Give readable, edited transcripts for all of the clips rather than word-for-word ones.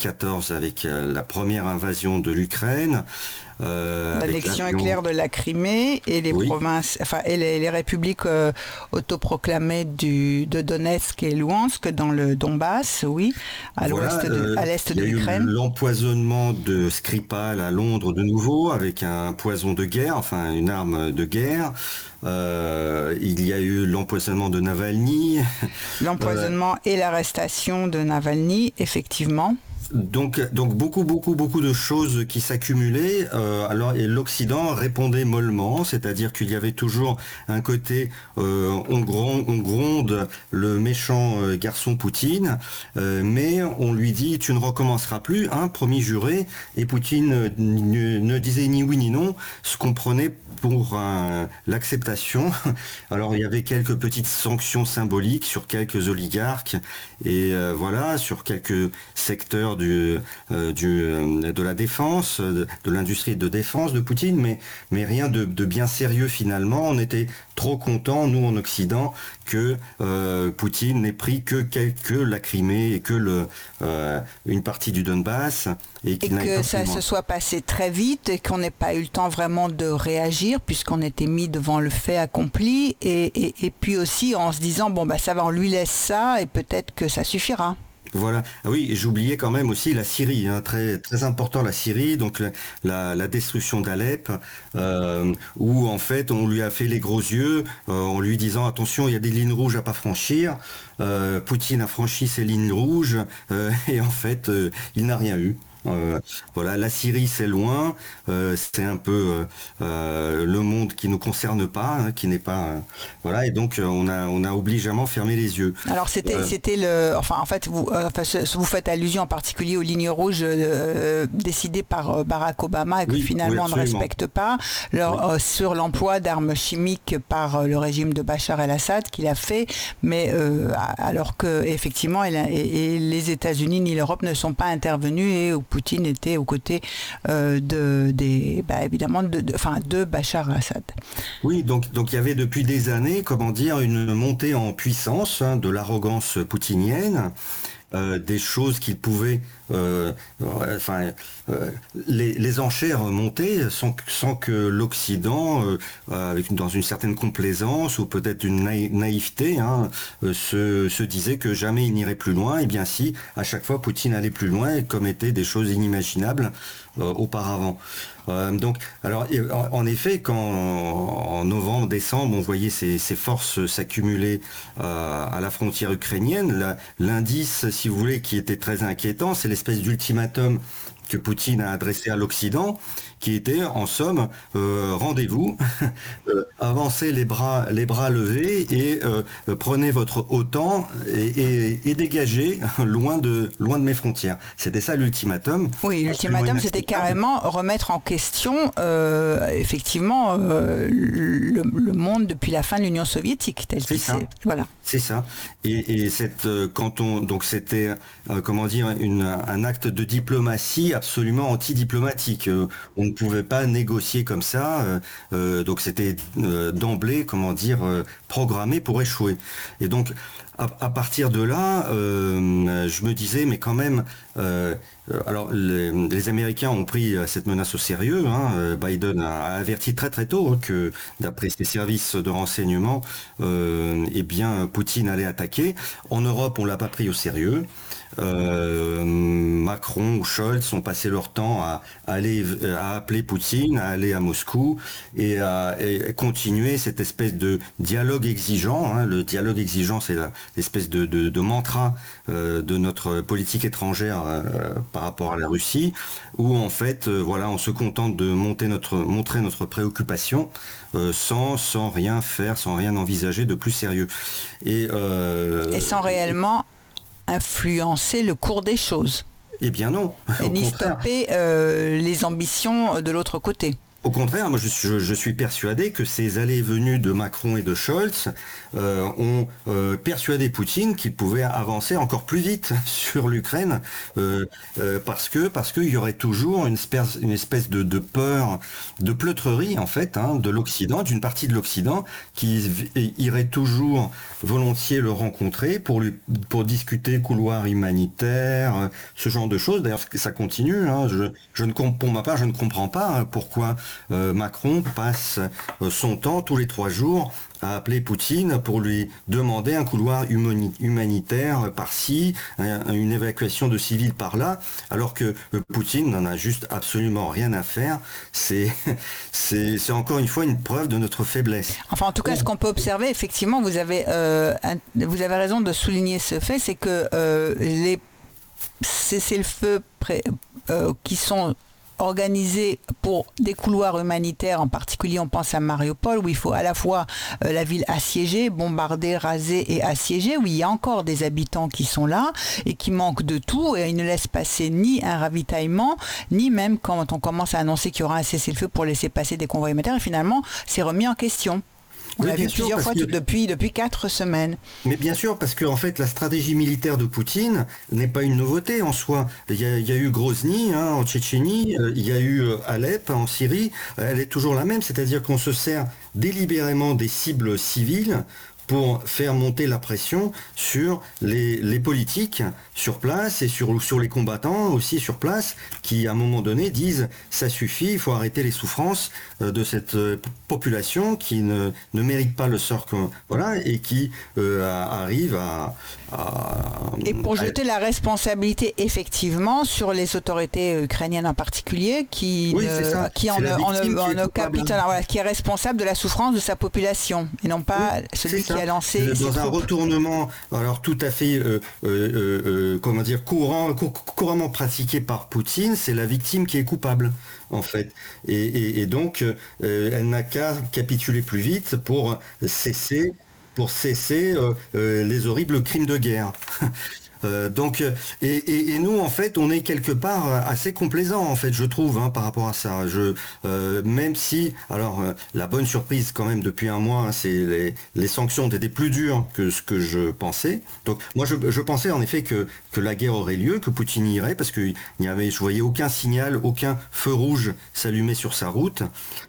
2014 avec la première invasion de l'Ukraine. L'annexion éclair de la Crimée et les provinces, enfin et les républiques autoproclamées de Donetsk et Louhansk dans le Donbass, à l'ouest, à l'est de l'Ukraine. Il y a eu l'empoisonnement de Skripal à Londres de nouveau avec un poison de guerre, enfin une arme de guerre. Il y a eu l'empoisonnement de Navalny. L'empoisonnement et l'arrestation de Navalny, effectivement. Donc beaucoup de choses qui s'accumulaient. Et l'Occident répondait mollement, c'est-à-dire qu'il y avait toujours un côté on gronde le méchant garçon Poutine, mais on lui dit tu ne recommenceras plus, promis juré. Et Poutine ne disait ni oui ni non, ce qu'on prenait pour l'acceptation. Alors il y avait quelques petites sanctions symboliques sur quelques oligarques et sur quelques secteurs de la défense, de l'industrie de défense de Poutine, mais rien de bien sérieux finalement. On était trop contents, nous en Occident, que Poutine n'ait pris que la Crimée et que une partie du Donbass. Et que ça se soit passé très vite et qu'on n'ait pas eu le temps vraiment de réagir puisqu'on était mis devant le fait accompli et puis aussi en se disant ça va, on lui laisse ça et peut-être que ça suffira. Voilà. Ah oui, j'oubliais quand même aussi la Syrie, très très important la Syrie, donc la destruction d'Alep, où en fait on lui a fait les gros yeux en lui disant attention, il y a des lignes rouges à pas franchir. Poutine a franchi ces lignes rouges et en fait il n'a rien eu. La Syrie c'est loin, c'est un peu le monde qui nous concerne pas, qui n'est pas et donc on a obligeamment fermé les yeux. Alors c'était vous faites allusion en particulier aux lignes rouges décidées par Barack Obama et que finalement on ne respecte pas sur l'emploi d'armes chimiques par le régime de Bachar el-Assad qu'il a fait, mais alors que effectivement et les États-Unis ni l'Europe ne sont pas intervenus et Poutine était aux côtés de Bachar el-Assad. Oui, donc il y avait depuis des années, une montée en puissance de l'arrogance poutinienne. Des choses qu'il pouvait les enchères montaient sans que l'Occident dans une certaine complaisance ou peut-être une naïveté se disait que jamais il n'irait plus loin. Et bien si, à chaque fois Poutine allait plus loin et commettait des choses inimaginables auparavant. En effet, quand en novembre, décembre, on voyait ces forces s'accumuler à la frontière ukrainienne, l'indice, si vous voulez, qui était très inquiétant, c'est l'espèce d'ultimatum que Poutine a adressé à l'Occident, qui était en somme rendez-vous, avancez les bras levés et prenez votre OTAN et dégagez loin de mes frontières. C'était ça l'ultimatum. Oui, l'ultimatum c'était carrément remettre en question effectivement le monde depuis la fin de l'Union soviétique tel qu'il s'est. Voilà. C'est ça. Et c'était un acte de diplomatie absolument antidiplomatique. On ne pouvait pas négocier comme ça, donc c'était d'emblée, programmé pour échouer. Et donc, à partir de là, je me disais, mais quand même, les Américains ont pris cette menace au sérieux. Biden a averti très très tôt que, d'après ses services de renseignement, Poutine allait attaquer. En Europe, on l'a pas pris au sérieux. Macron ou Scholz ont passé leur temps à appeler Poutine, à aller à Moscou et à continuer cette espèce de dialogue exigeant. Le dialogue exigeant, c'est l'espèce de mantra de notre politique étrangère par rapport à la Russie, où en fait, on se contente de montrer notre préoccupation sans rien faire, sans rien envisager de plus sérieux. Et sans réellement influencer le cours des choses. Eh bien non. Et ni stopper les ambitions de l'autre côté. Au contraire, moi je suis persuadé que ces allées et venues de Macron et de Scholz ont persuadé Poutine qu'il pouvait avancer encore plus vite sur l'Ukraine parce qu'il y aurait toujours une espèce de peur, de pleutrerie en fait, de l'Occident, d'une partie de l'Occident qui irait toujours volontiers le rencontrer pour discuter couloir humanitaire, ce genre de choses. D'ailleurs, ça continue. Pour ma part, je ne comprends pas pourquoi Macron passe son temps tous les 3 jours à appeler Poutine pour lui demander un couloir humanitaire par-ci, une évacuation de civils par-là, alors que Poutine n'en a juste absolument rien à faire. C'est encore une fois une preuve de notre faiblesse. Enfin, en tout cas, ce qu'on peut observer, effectivement, vous avez raison de souligner ce fait, c'est que les cessez-le-feu qui sont organisés pour des couloirs humanitaires, en particulier on pense à Mariupol, où il faut à la fois la ville assiégée, bombardée, rasée et assiégée, où il y a encore des habitants qui sont là et qui manquent de tout, et ils ne laissent passer ni un ravitaillement, ni même quand on commence à annoncer qu'il y aura un cessez-le-feu pour laisser passer des convois humanitaires, et finalement c'est remis en question. On l'a vu plusieurs fois depuis 4 semaines. Mais bien sûr, parce que en fait, la stratégie militaire de Poutine n'est pas une nouveauté en soi. Il y a eu Grozny en Tchétchénie, il y a eu Alep en Syrie. Elle est toujours la même, c'est-à-dire qu'on se sert délibérément des cibles civiles pour faire monter la pression sur les politiques sur place et sur les combattants aussi sur place qui à un moment donné disent ça suffit, il faut arrêter les souffrances de cette population qui ne mérite pas le sort et qui arrive à et pour jeter la responsabilité effectivement sur les autorités ukrainiennes en particulier qui est responsable de la souffrance de sa population et non pas celui qui a lancé dans un retournement alors tout à fait couramment pratiqué par Poutine, c'est la victime qui est coupable en fait et donc elle n'a qu'à capituler plus vite pour cesser les horribles crimes de guerre. Et nous en fait on est quelque part assez complaisant en fait je trouve par rapport à ça. Même si la bonne surprise quand même depuis un mois c'est les sanctions étaient plus dures que ce que je pensais. Donc moi je pensais en effet que la guerre aurait lieu, que Poutine irait parce que je voyais aucun signal, aucun feu rouge s'allumer sur sa route.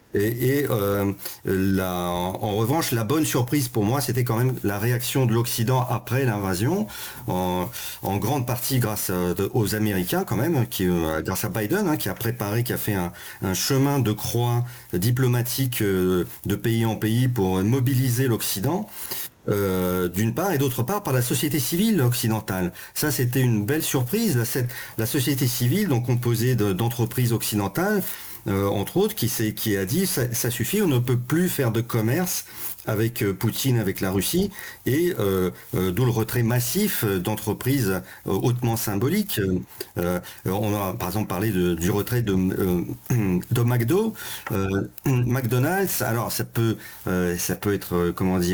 En revanche, la bonne surprise pour moi, c'était quand même la réaction de l'Occident après l'invasion, en grande partie grâce aux Américains quand même, grâce à Biden, qui a fait un chemin de croix diplomatique de pays en pays pour mobiliser l'Occident. D'une part et d'autre part par la société civile occidentale. Ça c'était une belle surprise, la société civile donc composée d'entreprises occidentales entre autres, qui a dit ça suffit, on ne peut plus faire de commerce avec Poutine, avec la Russie, et d'où le retrait massif d'entreprises hautement symboliques. On a par exemple parlé du retrait de McDo, McDonald's. Alors ça peut être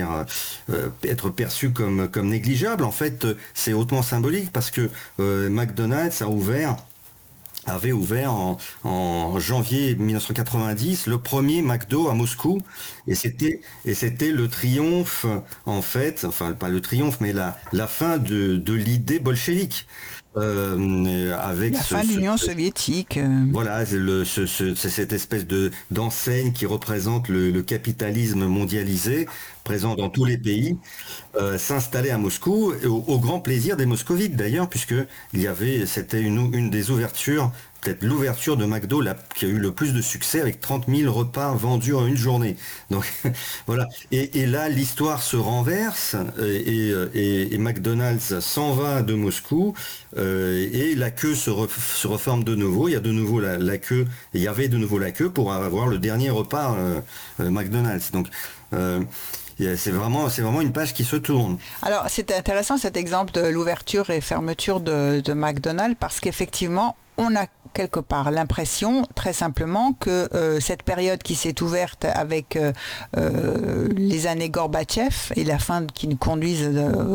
être perçu comme négligeable. En fait, c'est hautement symbolique parce que McDonald's avait ouvert en janvier 1990 le premier McDo à Moscou et c'était le triomphe en fait, enfin pas le triomphe mais la fin de l'idée bolchevique. Avec la fin de l'Union soviétique. Voilà, c'est cette espèce d'enseigne qui représente le capitalisme mondialisé, présent dans tous les pays, s'installer à Moscou, au grand plaisir des moscovites d'ailleurs, puisque c'était une des ouvertures, peut-être l'ouverture de McDo qui a eu le plus de succès avec 30 000 repas vendus en une journée. Donc voilà. Et là, l'histoire se renverse et McDonald's s'en va de Moscou et la queue se reforme de nouveau. Il y a de nouveau la queue. Il y avait de nouveau la queue pour avoir le dernier repas McDonald's. Donc c'est vraiment une page qui se tourne. Alors c'est intéressant cet exemple de l'ouverture et fermeture de McDonald's parce qu'effectivement on a quelque part l'impression, très simplement, que cette période qui s'est ouverte avec les années Gorbatchev et la fin qui nous conduisent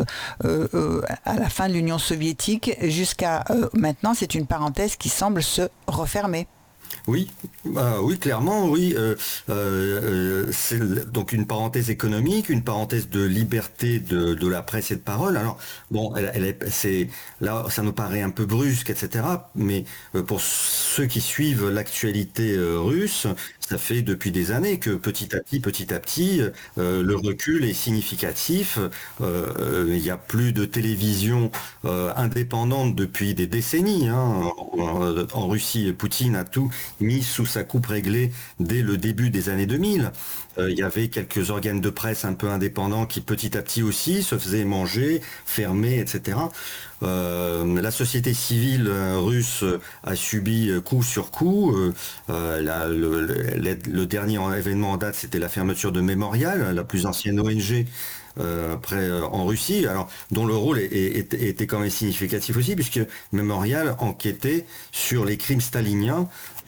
à la fin de l'Union soviétique jusqu'à maintenant, c'est une parenthèse qui semble se refermer. Oui, oui, clairement, oui. C'est donc une parenthèse économique, une parenthèse de liberté de la presse et de parole. Alors, bon, là, ça nous paraît un peu brusque, etc. Mais pour ceux qui suivent l'actualité russe, ça fait depuis des années que petit à petit, le recul est significatif. Il n'y a plus de télévision indépendante depuis des décennies, hein. En Russie, Poutine a tout mis sous sa coupe réglée dès le début des années 2000. Il y avait quelques organes de presse un peu indépendants qui petit à petit aussi se faisaient manger, fermer, etc. La société civile russe a subi coup sur coup. Le dernier événement en date, c'était la fermeture de Memorial, la plus ancienne ONG en Russie, alors dont le rôle était quand même significatif aussi, puisque Memorial enquêtait sur les crimes staliniens,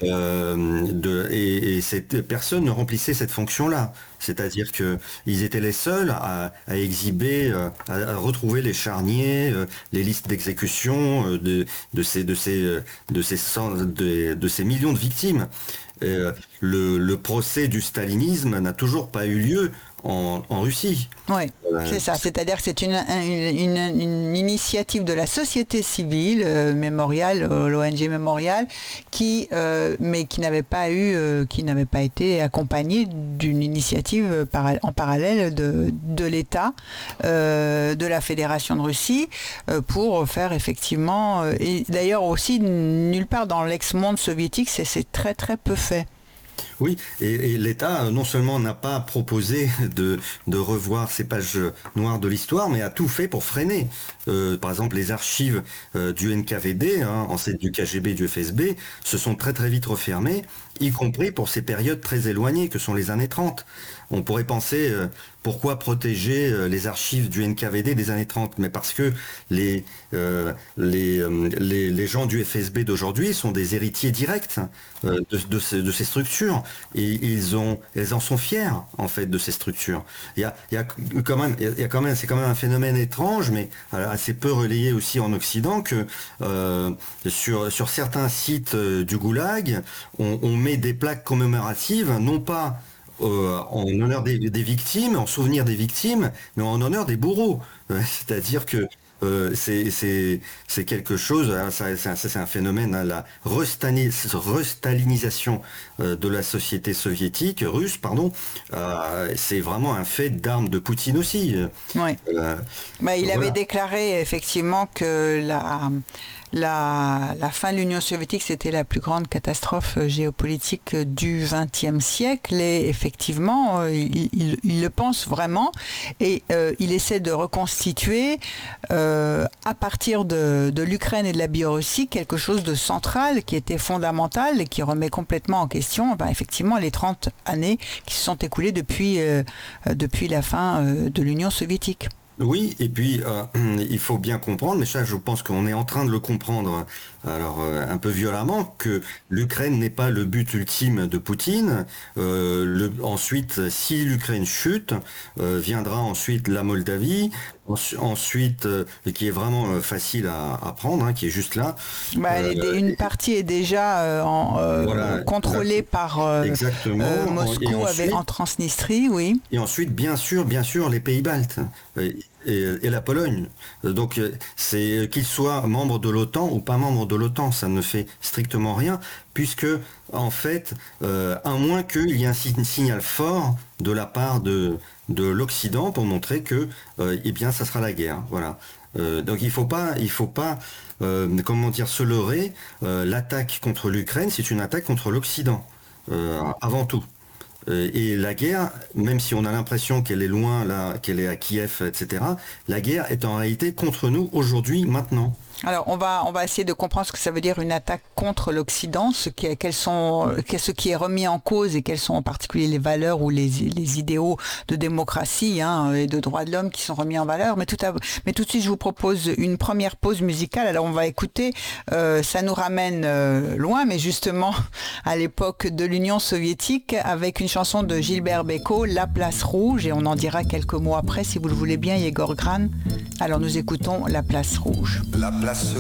et cette personne ne remplissait cette fonction-là. C'est-à-dire qu'ils étaient les seuls à exhiber, à retrouver les charniers, les listes d'exécution de ces millions de victimes. Le procès du stalinisme n'a toujours pas eu lieu en Russie. Oui, c'est ça. C'est-à-dire que c'est une initiative de la société civile, Memorial, l'ONG Memorial, mais qui n'avait pas été accompagnée d'une initiative en parallèle de l'État, de la Fédération de Russie, pour faire effectivement, et d'ailleurs aussi nulle part dans l'ex-monde soviétique, c'est très très peu fait. Oui, et l'État non seulement n'a pas proposé de revoir ces pages noires de l'histoire, mais a tout fait pour freiner. Par exemple, les archives du NKVD, ancêtres du KGB et du FSB, se sont très très vite refermées, y compris pour ces périodes très éloignées que sont les années 30. On pourrait penser pourquoi protéger les archives du NKVD des années 30, mais parce que les gens du FSB d'aujourd'hui sont des héritiers directs de ces structures, et elles en sont fiers en fait de ces structures. C'est quand même un phénomène étrange, mais assez peu relayé aussi en Occident, que sur certains sites du Goulag, on met des plaques commémoratives, non pas en honneur des victimes, en souvenir des victimes, mais en honneur des bourreaux. C'est-à-dire que c'est quelque chose, c'est un phénomène, la restalinisation de la société soviétique, russe, pardon. C'est vraiment un fait d'armes de Poutine aussi. Oui. Il avait déclaré effectivement que la fin de l'Union soviétique, c'était la plus grande catastrophe géopolitique du XXe siècle, et effectivement, il le pense vraiment, et il essaie de reconstituer à partir de l'Ukraine et de la Biélorussie quelque chose de central qui était fondamental et qui remet complètement en question effectivement les 30 années qui se sont écoulées depuis la fin de l'Union soviétique. Oui, et puis il faut bien comprendre, mais ça je pense qu'on est en train de le comprendre, alors un peu violemment, que l'Ukraine n'est pas le but ultime de Poutine. Ensuite, si l'Ukraine chute, viendra ensuite la Moldavie, ensuite, qui est vraiment facile à prendre, qui est juste là. Une partie est déjà contrôlée par Moscou, en Transnistrie, oui. Et ensuite, bien sûr, les pays baltes. Et la Pologne. Donc c'est qu'ils soient membres de l'OTAN ou pas membres de l'OTAN, ça ne fait strictement rien, puisque en fait, à moins qu'il y ait un signal fort de la part de l'Occident pour montrer que ça sera la guerre. Voilà. Donc il faut pas se leurrer. L'attaque contre l'Ukraine, c'est une attaque contre l'Occident avant tout. Et la guerre, même si on a l'impression qu'elle est loin, là, qu'elle est à Kiev, etc., la guerre est en réalité contre nous aujourd'hui, maintenant. Alors, on va essayer de comprendre ce que ça veut dire une attaque contre l'Occident, ce qui est remis en cause, et quelles sont en particulier les valeurs ou les idéaux de démocratie et de droits de l'homme qui sont remis en valeur. Mais tout de suite, je vous propose une première pause musicale. Alors, on va écouter, ça nous ramène loin, mais justement à l'époque de l'Union soviétique, avec une chanson de Gilbert Bécaud, La Place Rouge, et on en dira quelques mots après, si vous le voulez bien, Yegor Gran. Alors, nous écoutons La Place Rouge. La place